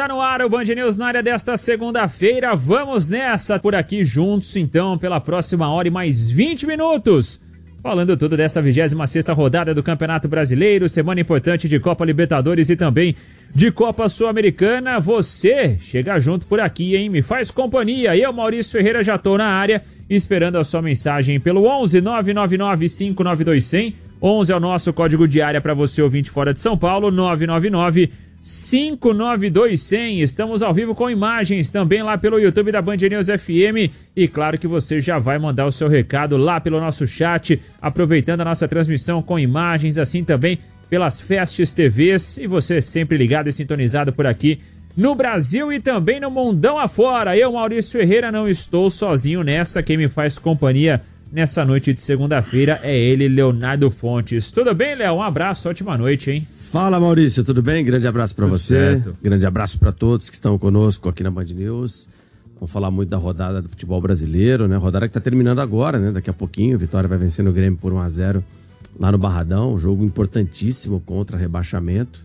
Está no ar o Band News na área desta segunda-feira. Vamos nessa por aqui juntos, então, pela próxima hora e mais 20 minutos. Falando tudo dessa 26ª rodada do Campeonato Brasileiro, semana importante de Copa Libertadores e também de Copa Sul-Americana. Você chega junto por aqui, hein? Me faz companhia. Eu, Maurício Ferreira, já tô na área, esperando a sua mensagem pelo 11 999 592 100. 11 é o nosso código de área para você ouvinte fora de São Paulo, 999 592 100. Estamos ao vivo com imagens também lá pelo YouTube da Band News FM e claro que você já vai mandar o seu recado lá pelo nosso chat, aproveitando a nossa transmissão com imagens, assim também pelas Festes TVs, e você sempre ligado e sintonizado por aqui no Brasil e também no mundão afora. Eu, Maurício Ferreira, não estou sozinho nessa, quem me faz companhia nessa noite de segunda-feira é ele, Leonardo Fontes. Tudo bem, Léo? Um abraço, ótima noite, hein? Fala, Maurício, tudo bem? Grande abraço pra você, certo. Grande abraço pra todos que estão conosco aqui na Band News. Vamos falar muito da rodada do futebol brasileiro, né? Rodada que tá terminando agora, né? Daqui a pouquinho, Vitória vai vencendo o Grêmio por 1-0 lá no Barradão, um jogo importantíssimo contra rebaixamento,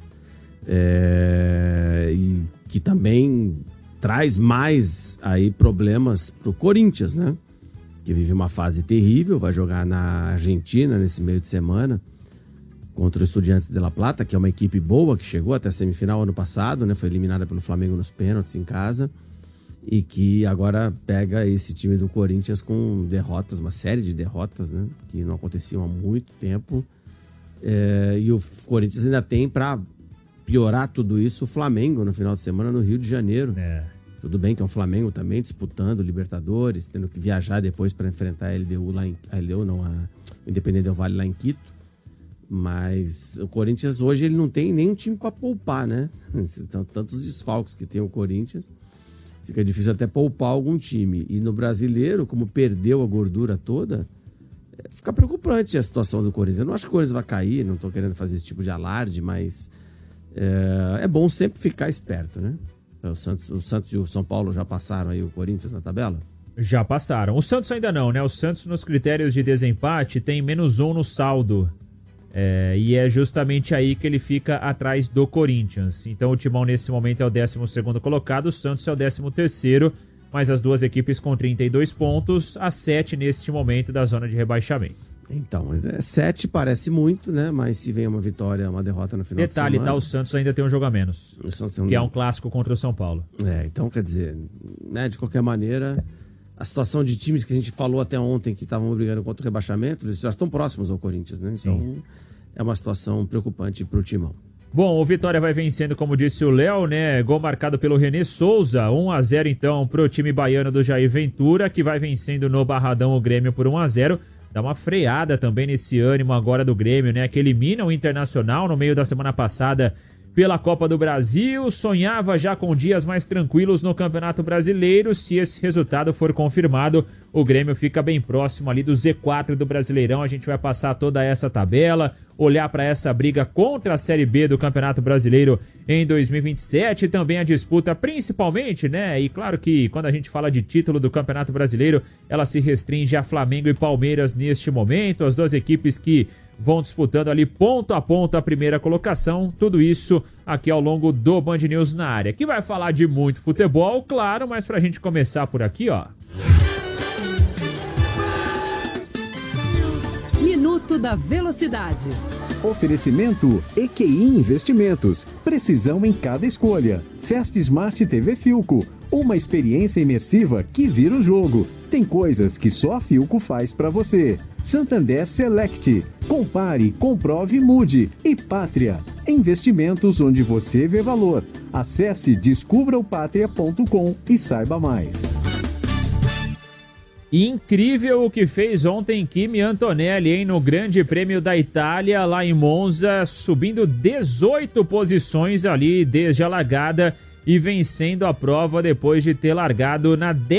e que também traz mais aí problemas pro Corinthians, né? Que vive uma fase terrível, vai jogar na Argentina nesse meio de semana contra o Estudiantes de La Plata, que é uma equipe boa, que chegou até a semifinal ano passado, né? Foi eliminada pelo Flamengo nos pênaltis em casa e que agora pega esse time do Corinthians com derrotas, uma série de derrotas, né? Que não aconteciam há muito tempo, e o Corinthians ainda tem, para piorar tudo isso, o Flamengo no final de semana no Rio de Janeiro. Tudo bem que é um Flamengo também disputando Libertadores, tendo que viajar depois para enfrentar a LDU lá o Independente Del Valle lá em Quito. Mas o Corinthians hoje ele não tem nenhum time para poupar, né? Então, tantos desfalques que tem o Corinthians, fica difícil até poupar algum time. E no Brasileiro, como perdeu a gordura toda, fica preocupante a situação do Corinthians. Eu não acho que o Corinthians vai cair, não estou querendo fazer esse tipo de alarde, mas é bom sempre ficar esperto, né? O Santos e o São Paulo já passaram aí o Corinthians na tabela? Já passaram. O Santos ainda não, né? O Santos nos critérios de desempate tem -1 no saldo. E é justamente aí que ele fica atrás do Corinthians. Então o Timão nesse momento é o 12º colocado, o Santos é o 13º, mas as duas equipes com 32 pontos, a 7 neste momento da zona de rebaixamento. Então, 7 parece muito, né? Mas se vem uma vitória, uma derrota no final de semana... Detalhe, tá? O Santos ainda tem um jogo a menos, que é um clássico contra o São Paulo. Então quer dizer, né? De qualquer maneira, a situação de times que a gente falou até ontem que estavam brigando contra o rebaixamento, eles já estão próximos ao Corinthians, né? Então sim, é uma situação preocupante pro Timão. Bom, o Vitória vai vencendo, como disse o Léo, né? Gol marcado pelo René Souza, 1-0 então pro time baiano do Jair Ventura, que vai vencendo no Barradão o Grêmio por 1-0. Dá uma freada também nesse ânimo agora do Grêmio, né? Que elimina o Internacional no meio da semana passada pela Copa do Brasil. Sonhava já com dias mais tranquilos no Campeonato Brasileiro. Se esse resultado for confirmado, o Grêmio fica bem próximo ali do Z4 do Brasileirão. A gente vai passar toda essa tabela, olhar para essa briga contra a Série B do Campeonato Brasileiro em 2027, também a disputa principalmente, né? E claro que quando a gente fala de título do Campeonato Brasileiro, ela se restringe a Flamengo e Palmeiras neste momento, as duas equipes que vão disputando ali ponto a ponto a primeira colocação, tudo isso aqui ao longo do Band News na área, que vai falar de muito futebol, claro, mas pra gente começar por aqui, ó. Minuto da Velocidade. Oferecimento EQI Investimentos. Precisão em cada escolha. Fast Smart TV Philco. Uma experiência imersiva que vira o jogo. Tem coisas que só a Philco faz pra você. Santander Select. Compare, comprove, mude. E Pátria. Investimentos onde você vê valor. Acesse descubraopatria.com e saiba mais. Incrível o que fez ontem Kimi Antonelli, hein, no Grande Prêmio da Itália, lá em Monza, subindo 18 posições ali desde a largada e vencendo a prova depois de ter largado na